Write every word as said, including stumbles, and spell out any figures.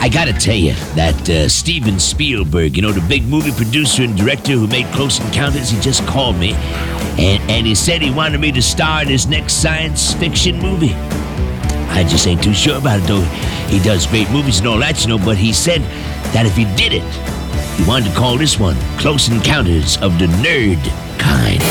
I gotta tell you, that uh, Steven Spielberg, you know, the big movie producer and director who made Close Encounters, he just called me, and, and he said he wanted me to star in his next science fiction movie. I just ain't too sure about it, though. He does great movies and all that, you know, but he said that if he did it, he wanted to call this one Close Encounters of the Nerd Kind.